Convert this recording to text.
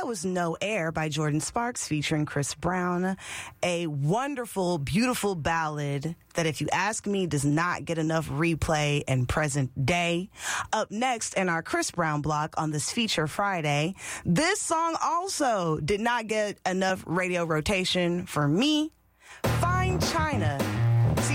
was No Air by Jordan Sparks featuring Chris Brown. A wonderful, beautiful ballad that, if you ask me, does not get enough replay in present day. Up next in our Chris Brown block on this Feature Friday, this song also did not get enough radio rotation for me. Fine China